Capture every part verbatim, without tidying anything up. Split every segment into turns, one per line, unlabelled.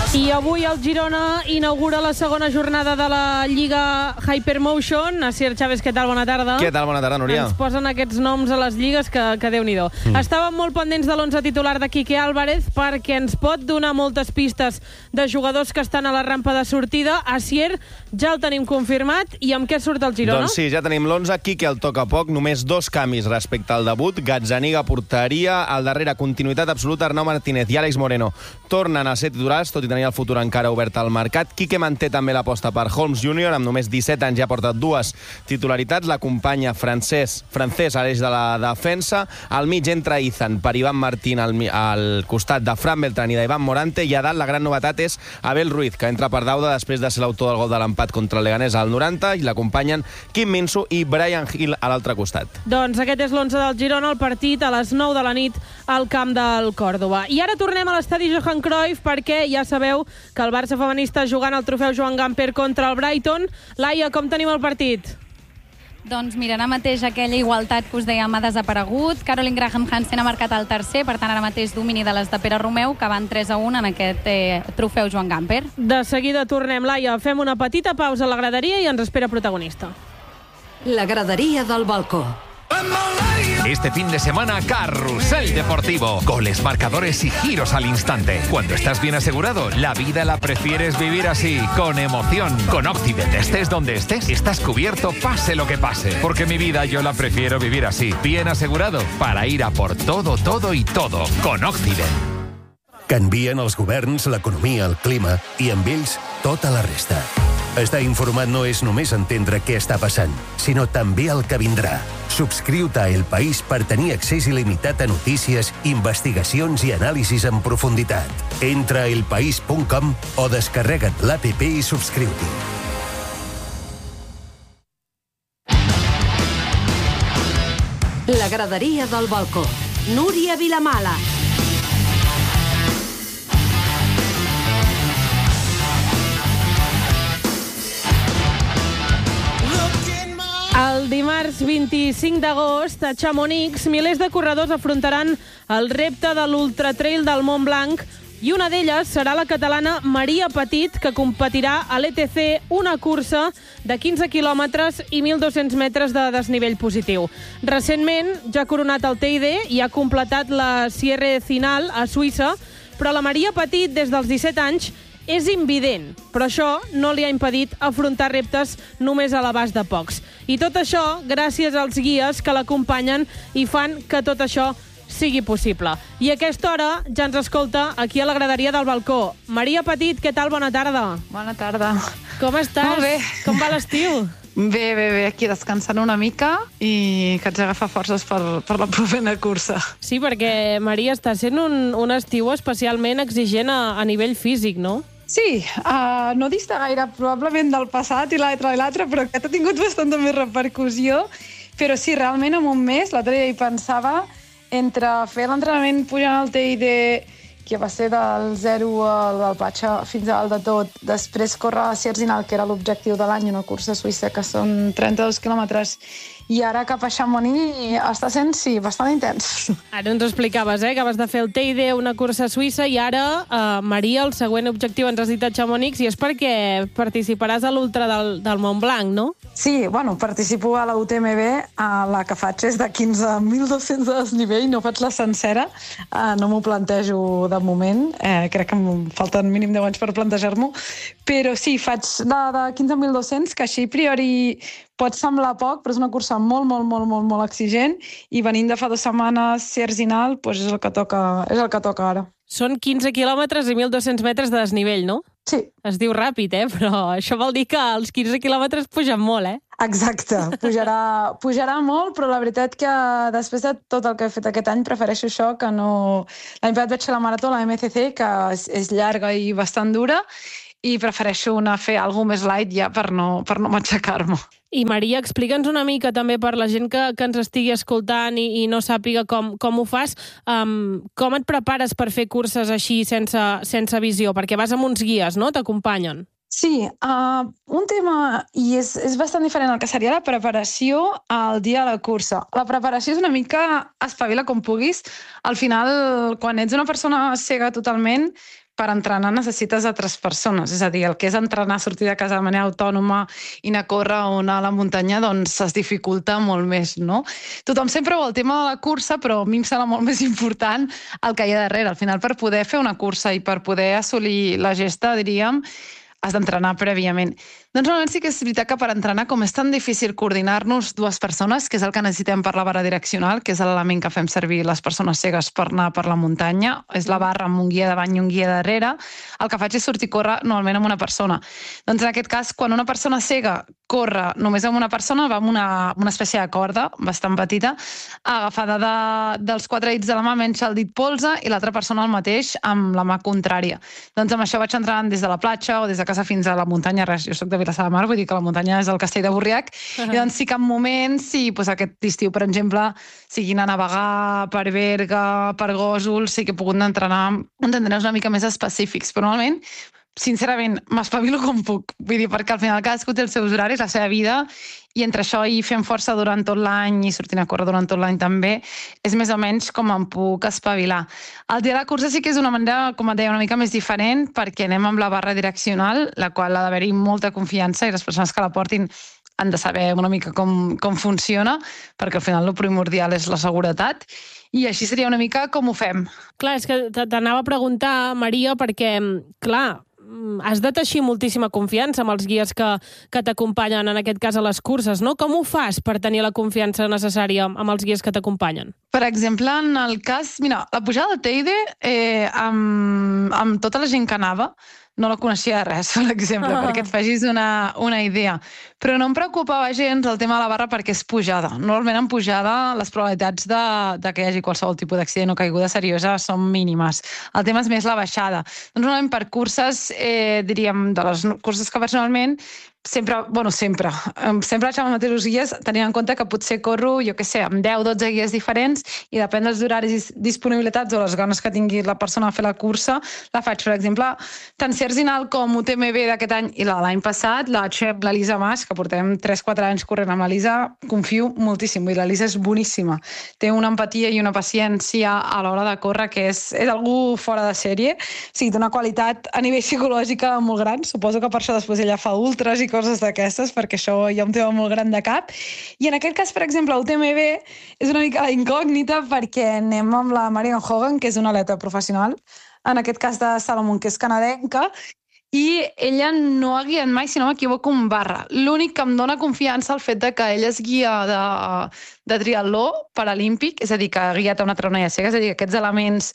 I avui el Girona inaugura la segona jornada de la Lliga Hypermotion. Asier Chávez, què tal? Bona tarda.
Què tal? Bona tarda, Núria.
Ens posen aquests noms a les lligues que, que Déu-n'hi-do. Mm. Estàvem molt pendents de l'onze titular de Quique Álvarez perquè ens pot donar moltes pistes de jugadors que estan a la rampa de sortida. Asier, ja el tenim confirmat. I amb què surt el Girona?
Doncs sí, ja tenim l'onze. Quique el toca poc. Només dos canvis respecte al debut. Gazzaniga, porteria. Al darrere, continuïtat absoluta. Arnau Martínez i Àlex Moreno tornen a ser titulars, tot i tenir el futur encara obert al mercat. Quique manté també l'aposta per Holmes júnior, amb només disset anys ja porta dues titularitats. L'acompanya francès, francès a l'eix de la defensa. Al mig entra Izan per Ivan Martín al, al costat de Fran Beltrán i d'Ivan Morante, i a dalt la gran novetat és Abel Ruiz, que entra per Dauda després de ser l'autor del gol de l'empat contra el Leganés al noranta, i l'acompanyen Kim Min-soo i Brian Hill a l'altre costat.
Doncs aquest és l'onze del Girona, el partit a les nou de la nit al camp del Còrdova. I ara tornem a l'estadi Johan Cruyff perquè ja sabeu que el Barça femení està jugant el trofeu Joan Gamper contra el Brighton. Laia, com tenim el partit?
Doncs mira, ara mateix aquella igualtat que us dèiem ha desaparegut. Caroline Graham Hansen ha marcat el tercer, per tant ara mateix domini de les de Pere Romeu, que van tres a un en aquest eh, trofeu Joan Gamper.
De seguida tornem, Laia. Fem una petita pausa a la graderia i ens espera protagonista.
La gradería del balcó.
Este fin de semana, Carrusel Deportivo. Goles, marcadores y giros al instante. Cuando estás bien asegurado, la vida la prefieres vivir así, con emoción. Con Occident, estés donde estés, estás cubierto pase lo que pase. Porque mi vida yo la prefiero vivir así, bien asegurado, para ir a por todo, todo y todo. Con Occident.
Canvien els governs, l'economia, el clima i amb ells tota la resta. Estar informat no és només entendre què està passant, sinó també el que vindrà. Subscriu-te a El País per tenir accés il·limitat a notícies, investigacions i anàlisis en profunditat. Entra a elpaís punt com o descarrega't l'app i subscriu-t'hi.
La graderia del balcó. Núria Vilamala.
El dimarts vint-i-cinc d'agost, a Chamonix, milers de corredors afrontaran el repte de l'Ultratrail del Mont Blanc, i una d'elles serà la catalana Maria Petit, que competirà a l'E T C, una cursa de quinze quilòmetres i mil dos-cents metres de desnivell positiu. Recentment ja ha coronat el T I D i ha completat la Sierre Zinal a Suïssa, però la Maria Petit, des dels disset anys, és invident, però això no li ha impedit afrontar reptes només a l'abast de pocs. I tot això gràcies als guies que l'acompanyen i fan que tot això sigui possible. I a aquesta hora ja ens escolta aquí a la graderia del balcó. Maria Petit, què tal? Bona tarda.
Bona tarda.
Com estàs?
Molt bé.
Com va l'estiu?
Bé, bé, bé, aquí descansant una mica i que haig d'agafar forces per, per la propera cursa.
Sí, perquè, Maria, està sent un, un estiu especialment exigent a, a nivell físic, no?
Sí, uh, no dista gaire probablement del passat i l'altre i l'altre, però aquest ha tingut bastanta més repercussió. Però sí, realment en un mes, l'altre dia hi pensava, entre fer l'entrenament pujant al T I D, que va ser del zero al Patxa fins al de tot, després córrer a Sierre-Zinal, que era l'objectiu de l'any, una cursa suïssa que són trenta-dos quilòmetres, i ara cap a Chamonix està sent, sí, bastant intens.
Ara ens explicaves, eh, que vas de fer el T I D, una cursa suïssa, i ara, eh, Maria, el següent objectiu ens has dit a Chamonix, i és perquè participaràs a l'Ultra del, del Mont Blanc, no?
Sí, bueno, participo a la U T M B, a la que faig és de quinze mil dos-cents de desnivell, no faig la sencera, eh, no m'ho plantejo de moment, eh, crec que em falten mínim deu anys per plantejar-m'ho, però sí, faig de, de quinze mil dos-cents, que així a priori pot semblar poc, però és una cursa molt, molt, molt, molt, molt exigent, i venint de fa dues setmanes Sierre-Zinal, doncs és el que toca, és el que toca ara.
Són quinze quilòmetres i mil dos-cents metres de desnivell, no?
Sí.
Es diu ràpid, eh? Però això vol dir que els quinze quilòmetres pugen molt, eh?
Exacte, pujarà, pujarà molt, però la veritat que després de tot el que he fet aquest any prefereixo això que no... L'any passat vaig fer la marató, la M C C, que és, és llarga i bastant dura, i prefereixo anar a fer alguna més light ja per no, per no matxacar-me.
I Maria, explica'ns una mica també per la gent que, que ens estigui escoltant i, i no sàpiga com, com ho fas, um, com et prepares per fer curses així sense, sense visió? Perquè vas amb uns guies, no? T'acompanyen.
Sí, uh, un tema, i és, és bastant diferent al que seria la preparació al dia de la cursa. La preparació és una mica espavila com puguis. Al final, quan ets una persona cega totalment, per entrenar necessites altres persones. És a dir, el que és entrenar, sortir de casa de manera autònoma i anar a córrer o anar a la muntanya, doncs es dificulta molt més, no? Tothom sempre veu el tema de la cursa, però a mi em sembla molt més important el que hi ha darrere. Al final, per poder fer una cursa i per poder assolir la gesta, diríem, has d'entrenar prèviament. Doncs normalment sí que és veritat que per entrenar, com és tan difícil coordinar-nos dues persones, que és el que necessitem per la barra direccional, que és l'element que fem servir les persones cegues per anar per la muntanya, és la barra amb un guia davant i un guia darrere, el que faig és sortir a córrer normalment amb una persona. Doncs en aquest cas, quan una persona cega corre només amb una persona, va amb una, una espècie de corda bastant petita, agafada de, dels quatre dits de la mà, menys el dit polze, i l'altra persona el mateix amb la mà contrària. Doncs amb això vaig entrenant des de la platja o des de casa fins a la muntanya, res, jo soc de Vilassar de Mar, vull dir que la muntanya és el castell de Borriac, uh -huh. i doncs sí que en moments, sí, doncs aquest estiu, per exemple, sigui anar a navegar per Berga, per Gósol, sí que he pogut entrenar uns entrenaments una mica més específics, però normalment, sincerament, m'espavilo com puc, vull dir, perquè al final cadascú té els seus horaris, la seva vida, i entre això i fent força durant tot l'any i sortint a córrer durant tot l'any també, és més o menys com em puc espavilar. El dia de la cursa sí que és una manera, com et deia, una mica més diferent, perquè anem amb la barra direccional, la qual ha d'haver-hi molta confiança i les persones que la portin han de saber una mica com, com funciona, perquè al final el primordial és la seguretat, i així seria una mica com ho fem.
Clar, és que t'anava a preguntar, Maria, perquè, clar, has de teixir moltíssima confiança amb els guies que, que t'acompanyen, en aquest cas a les curses, no? Com ho fas per tenir la confiança necessària amb els guies que t'acompanyen?
Per exemple, en el cas... Mira, la pujada de Teide, eh, amb, amb tota la gent que anava, no la coneixia de res, per exemple, ah. perquè et facis una, una idea. Però no em preocupava gens el tema de la barra perquè és pujada. Normalment en pujada les probabilitats de, de que hi hagi qualsevol tipus d'accident o caiguda seriosa són mínimes. El tema és més la baixada. Doncs normalment per curses, eh, diríem, de les curses que faig normalment, sempre, bueno, sempre, sempre vaig amb els mateixos guies, tenint en compte que potser corro, jo què sé, amb deu o dotze guies diferents i depèn dels horaris, disponibilitats o les ganes que tingui la persona a fer la cursa, la faig, per exemple, tant Cerzinal com U T M B d'aquest any i la de l'any passat, la vaig fer amb l'Elisa Mas, que portem tres quatre anys corrent amb l'Elisa, confio moltíssim, i l'Elisa és boníssima. Té una empatia i una paciència a l'hora de córrer que és, és algú fora de sèrie, o sigui, té una qualitat a nivell psicològica molt gran, suposo que per això després ella fa ultras i coses d'aquestes, perquè això hi ha un tema molt gran de cap. I en aquest cas, per exemple, U T M B és una mica la incògnita perquè anem amb la Marian Hogan, que és una atleta professional, en aquest cas de Salomon, que és canadenca, i ella no ha guiat mai, si no m'equivoco, un barra. L'únic que em dona confiança el fet de que ella és guia de, de triatló paralímpic, és a dir, que ha guiat a una altra noia cega, és a dir, que aquests elements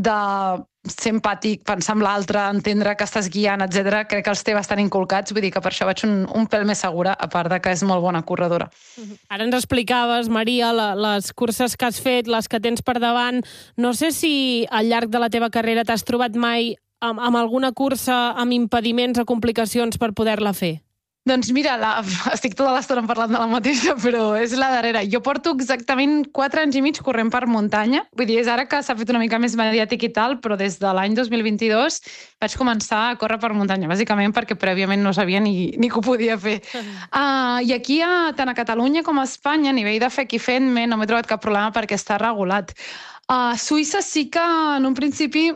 de ser empàtic, pensar en l'altre, entendre que estàs guiant, etcètera, crec que els té bastant inculcats, vull dir que per això vaig un, un pèl més segura, a part de que és molt bona corredora.
Ara ens explicaves, Maria, la, les curses que has fet, les que tens per davant. No sé si al llarg de la teva carrera t'has trobat mai amb, amb alguna cursa amb impediments o complicacions per poder-la fer.
Doncs mira, la, estic tota l'estona parlant de la mateixa, però és la darrera. Jo porto exactament quatre anys i mig corrent per muntanya. Vull dir, és ara que s'ha fet una mica més mediàtic i tal, però des de l'any dos mil vint-i-dos vaig començar a córrer per muntanya, bàsicament perquè prèviament no sabia ni, ni que ho podia fer. Uh, I aquí, a, tant a Catalunya com a Espanya, a nivell de fec i fent-me, no m'he trobat cap problema perquè està regulat. A Suïssa sí que, en un principi,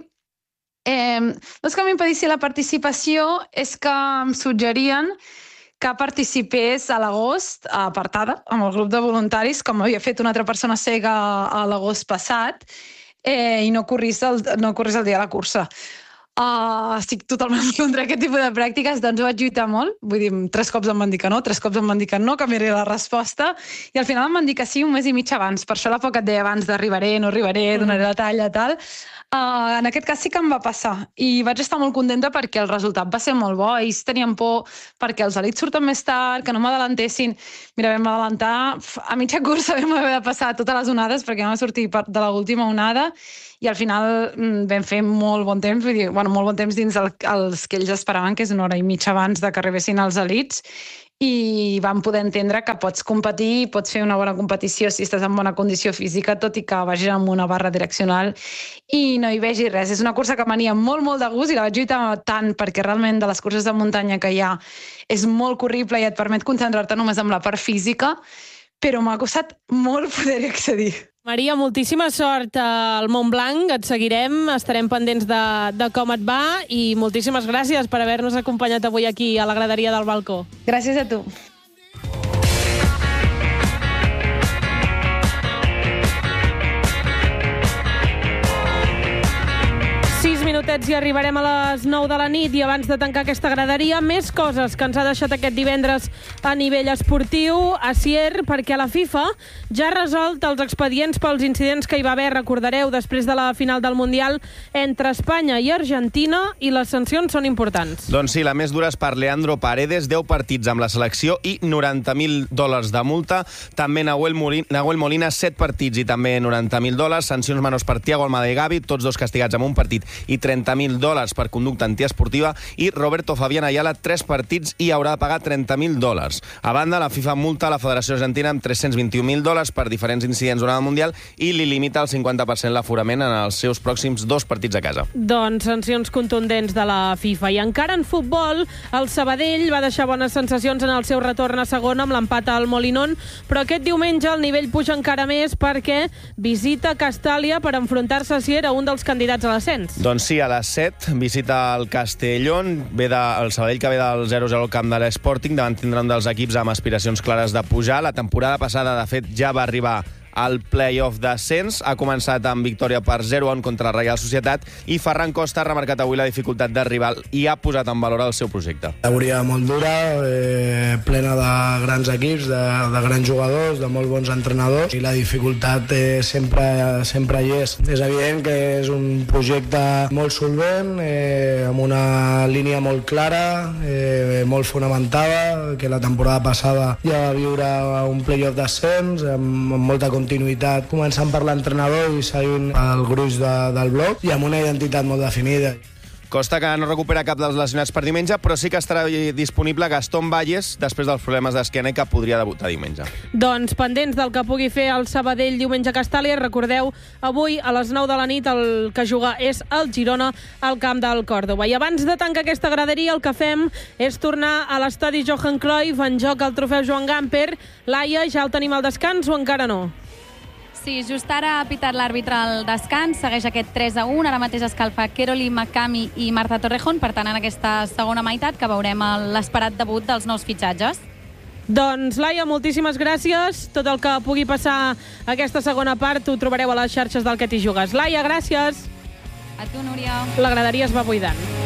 eh, no és que m'impedissi la participació, és que em suggerien que participés a l'agost, apartada, amb el grup de voluntaris, com havia fet una altra persona cega a l'agost passat, eh, i no corrís, el, no corrís el dia de la cursa. Uh, estic totalment contra aquest tipus de pràctiques, doncs ho vaig lluitar molt, vull dir, tres cops em van dir que no, tres cops em van dir que no, canviaré la resposta, i al final em van dir que sí un mes i mig abans, per això la por que et deia abans d'arribaré, no arribaré, donaré la talla, tal. Uh, en aquest cas sí que em va passar i vaig estar molt contenta perquè el resultat va ser molt bo. Ells tenien por perquè els elits surten més tard, que no m'adelantessin. Mira, vam adelantar a mitja cursa, vam haver de passar totes les onades perquè vam sortir de l'última onada i al final vam fer molt bon temps, vull dir, bueno, molt bon temps dins el, els que ells esperaven, que és una hora i mitja abans de que arribessin els elits, i vam poder entendre que pots competir, pots fer una bona competició si estàs en bona condició física, tot i que vagis amb una barra direccional i no hi vegi res. És una cursa que m'ania molt, molt de gust i la vaig lluitar tant perquè realment de les curses de muntanya que hi ha és molt corrible i et permet concentrar-te només en la part física, però m'ha costat molt poder-hi accedir.
Maria, moltíssima sort al Montblanc, et seguirem, estarem pendents de, de com et va i moltíssimes gràcies per haver-nos acompanyat avui aquí a la graderia del balcó.
Gràcies a tu.
Minutets i arribarem a les nou de la nit i abans de tancar aquesta graderia, més coses que ens ha deixat aquest divendres a nivell esportiu a Sier, perquè la FIFA ja ha resolt els expedients pels incidents que hi va haver, recordareu, després de la final del Mundial entre Espanya i Argentina, i les sancions són importants.
Doncs sí, la més dura és per Leandro Paredes, deu partits amb la selecció i noranta mil dòlars de multa. També Nahuel Molina, Nahuel Molina set partits i també noranta mil dòlars. Sancions menors per Thiago Almada i Gavi, tots dos castigats amb un partit i trenta mil dòlars per conducta antiesportiva, i Roberto Fabián Ayala, tres partits i haurà de pagar trenta mil dòlars. A banda, la FIFA multa la Federació Argentina amb tres-cents vint-i-un mil dòlars per diferents incidents durant el Mundial i li limita el cinquanta per cent l'aforament en els seus pròxims dos partits a casa.
Doncs sancions contundents de la FIFA. I encara en futbol, el Sabadell va deixar bones sensacions en el seu retorn a segona amb l'empat al Molinón, però aquest diumenge el nivell puja encara més perquè visita Castàlia per enfrontar-se si era un dels candidats a l'ascens.
Doncs sí, a les set visita el Castellón, ve de, el Sabadell que ve del zero zero al camp de l'Sporting, davant tindrà un dels equips amb aspiracions clares de pujar. La temporada passada, de fet, ja va arribar al play-off d'ascens. Ha començat amb victòria per zero a un contra la Reial Societat i Ferran Costa ha remarcat avui la dificultat de rival i ha posat en valor el seu projecte.
Categoria molt dura, eh, plena de grans equips, de, de grans jugadors, de molt bons entrenadors, i la dificultat eh, sempre, sempre hi és. És evident que és un projecte molt solvent, eh, amb una línia molt clara, eh, molt fonamentada, que la temporada passada ja va viure un play-off d'ascens, amb, amb molta continuïtat, començant per l'entrenador i seguint el gruix de, del bloc, i amb una identitat molt definida.
Costa que no recupera cap dels lesionats per diumenge, però sí que estarà disponible Gastón Valles després dels problemes d'esquena i que podria debutar diumenge.
Doncs pendents del que pugui fer el Sabadell diumenge a Castàlia, recordeu, avui a les nou de la nit el que juga és el Girona al camp del Còrdova. I abans de tancar aquesta graderia, el que fem és tornar a l'estadi Johan Cruyff, en joc el trofeu Joan Gamper. Laia, ja el tenim al descans o encara no?
Sí, just ara ha pitat l'àrbitre al descans, segueix aquest tres a un, ara mateix escalfa Keroli Makami i Marta Torrejón, per tant en aquesta segona meitat que veurem l'esperat debut dels nous fitxatges.
Doncs, Laia, moltíssimes gràcies. Tot el que pugui passar aquesta segona part ho trobareu a les xarxes del Que t'hi jugues. Laia, gràcies.
A tu, Núria.
La graderia es va buidant.